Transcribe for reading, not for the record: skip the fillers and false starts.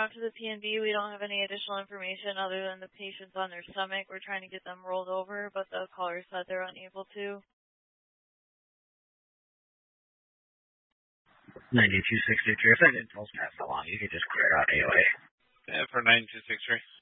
out to the P&B. We don't have any additional information other than the patient's on their stomach. We're trying to get them rolled over, but the caller said they're unable to. 9263. If that intel's passed along, you can just clear out AOA. Yeah, for 9263.